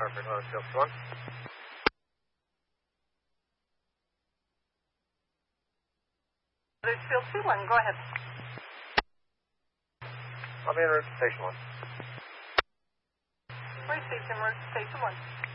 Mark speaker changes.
Speaker 1: Perfect. Field 1.
Speaker 2: There's Field 2-1. Go ahead.
Speaker 1: I'll be en route to Station 1.
Speaker 2: Received en route to Station 1.